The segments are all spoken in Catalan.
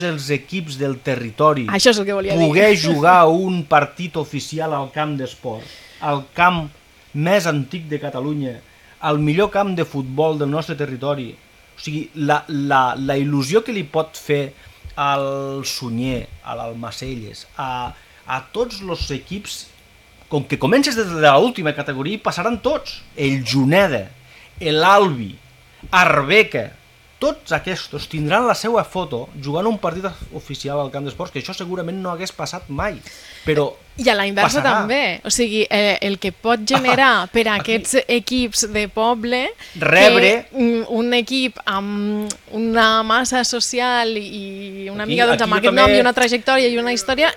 els equips del territori Això és el que volia dir. poder jugar un partit oficial al camp d'esport, al camp més antic de Catalunya, al millor camp de futbol del nostre territori. O sigui, la il·lusió que li pot fer al Sunyer, a l'Almacelles, a tots els equips, com que comences des de l'última categoria, passaran tots. El Juneda, l'Albi, Arbeca, tots aquests tindran la seva foto jugant un partit oficial al camp d'esports, que això segurament no hagués passat mai, però i a la inversa passarà. també, o sigui, el que pot generar per a aquests equips de poble rebre que un equip amb una massa social i una Aquí- mica doncs, amb aquí aquest també- nom i una trajectòria i una història,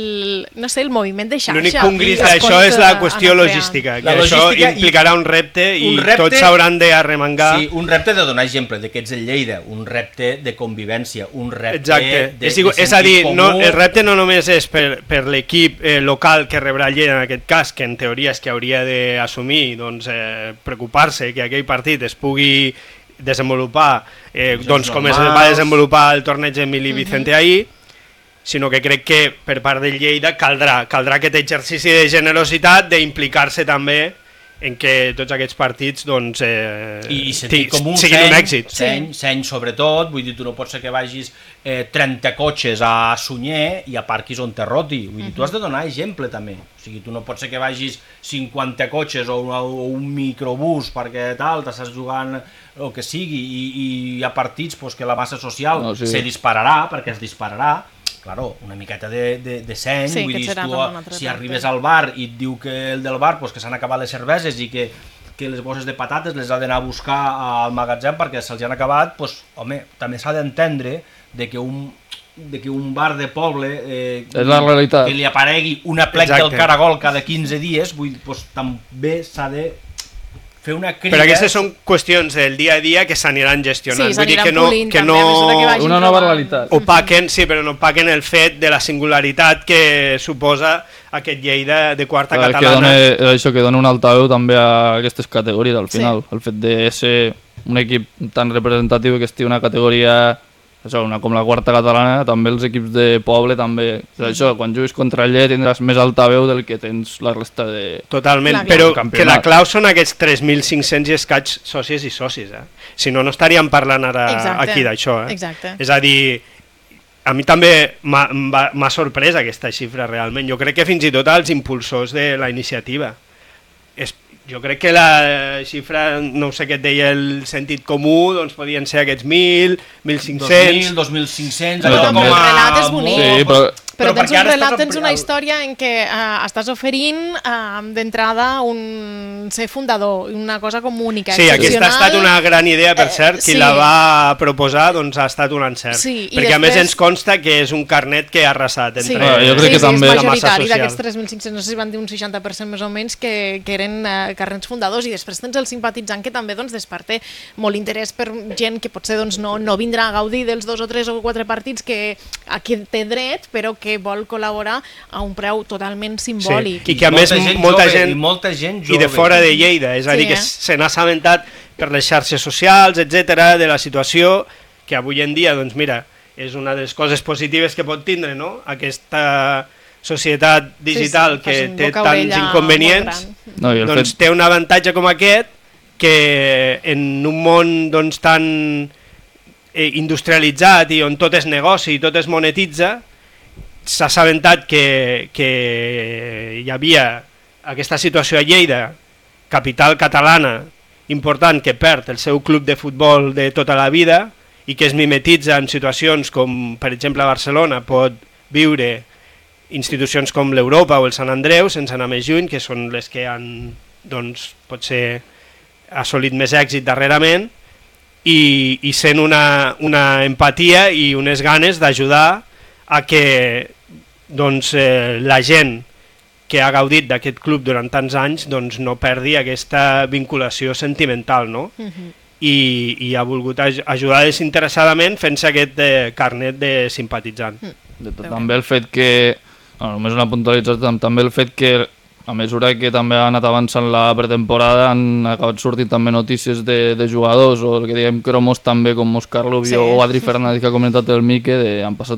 no sé, el moviment de xarxa. L'únic punt gris que es d'això pot és la anar qüestió creant. logística, que La això logística implicarà un repte i un repte- tots s'hauran d'arremangar. Sí, un repte de donar exemple, de que ets en Lleida, un repte de convivència, un repte Exacte, de és a dir, sentit no, comú. el repte no només és per l'equip local que rebrà Lleida en aquest cas, que en teoria és que hauria d'assumir, doncs, preocupar-se que aquell partit es pugui desenvolupar doncs, com es va desenvolupar el torneig Emili Vicente ahir, sinó que crec que per part de Lleida caldrà aquest exercici de generositat d'implicar-se també en què tots aquests partits doncs, I sentit comú, siguin un èxit. Seny sobretot, vull dir, tu no pots ser que vagis 30 cotxes a Sunyer i aparquis on te roti, vull dir, tu has de donar exemple també, o sigui, tu no pots ser que vagis 50 cotxes o un microbús perquè tal, t'estàs jugant el que sigui i hi ha partits pues, que la massa social se dispararà, perquè es dispararà. Claro, una miqueta de seny, Sí, vull que dir, serà tu, com un altre si tracte. arribes al bar i et diu que el del bar pues, que s'han acabat les cerveses i que les bosses de patates les ha d'anar a buscar al magatzem perquè se'ls han acabat, pues, home, també s'ha d'entendre de que un bar de poble és la realitat. que li aparegui una plec Exacte. del caragol cada 15 dies, vull dir, pues, també s'ha de fer una crida. Però aquestes són qüestions del dia a dia que s'aniran gestionant. Sí, Vull dir s'aniran que no, polint que també, a mesura que vagin una nova trobant. realitat. opaquen, sí, però no opaquen el fet de la singularitat que suposa aquest Lleida de quarta catalana. Això que dona un altaveu també a aquestes categories al Sí. final, el fet de ser un equip tan representatiu que estigui una categoria com la quarta catalana, també els equips de poble també, això, quan juguis contra el Lleida tindràs més altaveu del que tens la resta de... Totalment, Clar, però clar. que la clau són aquests 3.500 i escaig sòcies i socis, si no, no estaríem parlant ara Exacte. aquí d'això. Exacte. És a dir, a mi també m'ha sorprès aquesta xifra realment. Jo crec que fins i tot els impulsors de la iniciativa. Jo crec que la xifra, no sé què et deia el sentit comú, doncs podien ser aquests 1.000, 1.500... 2.500, Però allò també- com a... El relat és bonic. Sí, Però tens perquè un ara relat, estàs tens una història en què estàs oferint d'entrada ser fundador, una cosa com única, Sí, aquesta ha estat una gran idea, per cert, qui sí. la va proposar doncs ha estat un encert. Sí, i perquè a més després- ens consta que és un carnet que ha arrasat Sí, entre jo crec que sí, també és la massa majoritari social. d'aquests 3.500, no sé si van dir un 60% més o menys que eren carnets fundadors, i després tens el simpatitzant que també doncs, desperta molt interès per gent que potser doncs, no vindrà a gaudir dels 2 o 3 o 4 partits que aquí té dret, però que vol col·laborar a un preu totalment simbòlic. Sí. I que a més molta gent jove. i de fora de Lleida, és a dir, Sí, que se n'ha assabentat per les xarxes socials, etc de la situació que avui en dia, doncs mira, és una de les coses positives que pot tindre, no? Aquesta societat digital que té tants inconvenients, No, i el doncs fet... té un avantatge com aquest que en un món doncs, tan industrialitzat i on tot és negoci i tot es monetitza, s'ha assabentat que hi havia aquesta situació a Lleida, capital catalana, important, que perd el seu club de futbol de tota la vida i que es mimetitza en situacions com, per exemple, a Barcelona pot viure institucions com l'Europa o el Sant Andreu, sense anar més lluny, que són les que han, doncs, potser assolit més èxit darrerament, i sent una empatia i unes ganes d'ajudar a que doncs, la gent que ha gaudit d'aquest club durant tants anys doncs, no perdi aquesta vinculació sentimental, no? I ha volgut ajudar desinteressadament fent-se aquest carnet de simpatitzant. També el fet que, només una puntualització, també el fet que a mesura que també ha anat avançant la pretemporada han acabat sortint també notícies de jugadors o el que diguem cromos també com Òscar Rubio o Adri Fernández que ha comentat el Mique han passat